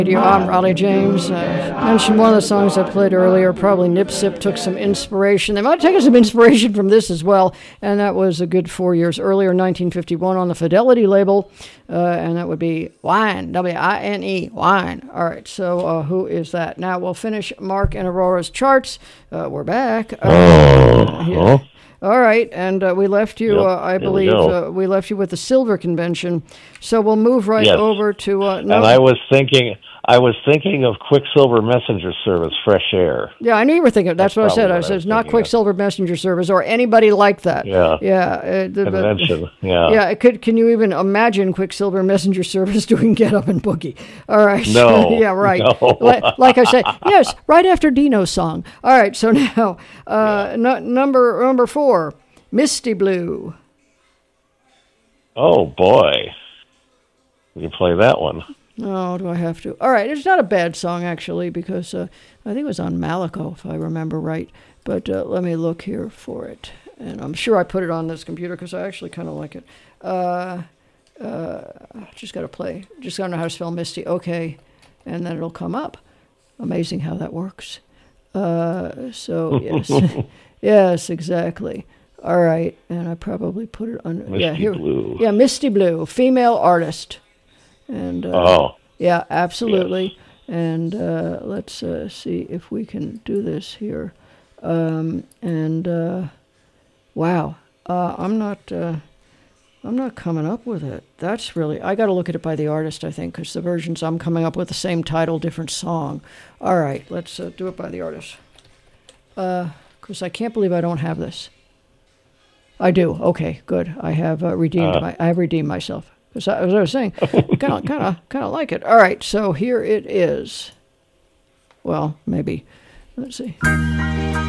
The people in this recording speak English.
I'm Raleigh James. Mentioned one of the songs I played earlier. Probably Nip Sip took some inspiration. They might have taken some inspiration from this as well. And that was a good 4 years earlier, 1951, on the Fidelity label. And that would be Wine, W-I-N-E, Wine. All right, so who is that? Now we'll finish Mark and Aurora's charts. We're back. Yeah. All right, and we left you, I believe, we left you with the Silver Convention. So we'll move right over to... And I was thinking of Quicksilver Messenger Service, Fresh Air. Yeah, I knew you were thinking. That's what I said. I said it's not Quicksilver Messenger Service or anybody like that. Yeah. Convention. Yeah. Can you even imagine Quicksilver Messenger Service doing Get Up and Boogie? All right. No. Yeah, right. No. Like I said, yes, right after Dino's song. All right. So now, number 4, Misty Blue. Oh boy, you play that one. No, do I have to? All right, it's not a bad song, actually, because I think it was on Malaco, if I remember right. But let me look here for it. And I'm sure I put it on this computer, because I actually kind of like it. Just got to play. Just got to know how to spell Misty. Okay, and then it'll come up. Amazing how that works. So, yes. Yes, exactly. All right, and I probably put it on... Misty Blue. Yeah, Misty Blue, female artist. And yeah, absolutely. Yes. And let's see if we can do this here. Wow, I'm not coming up with it. That's really, I got to look at it by the artist, I think, because the versions I'm coming up with the same title, different song. All right, let's do it by the artist. Because I can't believe I don't have this. I do. Okay, good. I have redeemed myself. As I was saying, kind of like it. All right, so here it is. Well, maybe. Let's see.